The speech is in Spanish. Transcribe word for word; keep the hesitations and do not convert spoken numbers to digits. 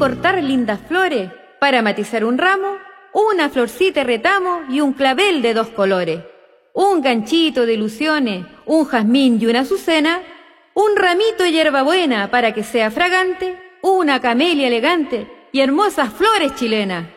cortar lindas flores, para matizar un ramo, una florcita de retamo y un clavel de dos colores, un ganchito de ilusiones, un jazmín y una azucena, un ramito de hierbabuena para que sea fragante, una camelia elegante y hermosas flores chilenas.